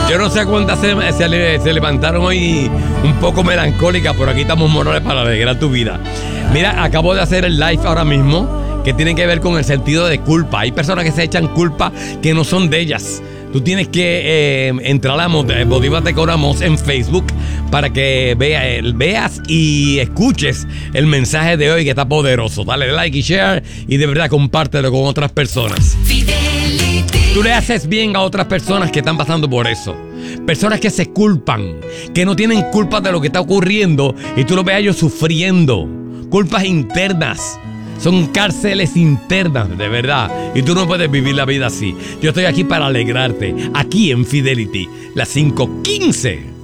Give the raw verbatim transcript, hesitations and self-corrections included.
Yo no sé cuántas se, se, se levantaron hoy un poco melancólicas, pero aquí estamos morales para alegrar tu vida. Mira, acabo de hacer el live ahora mismo que tiene que ver con el sentido de culpa. Hay personas que se echan culpa que no son de ellas. Tú tienes que eh, entrar a Motívate con Amos en Facebook para que vea, veas y escuches el mensaje de hoy que está poderoso. Dale like y share y de verdad compártelo con otras personas. Fidelity. Tú le haces bien a otras personas que están pasando por eso. Personas que se culpan, que no tienen culpa de lo que está ocurriendo y tú lo ves a ellos sufriendo. Culpas internas. Son cárceles internas, de verdad. Y tú no puedes vivir la vida así. Yo estoy aquí para alegrarte. Aquí en Fidelity, las cinco quince.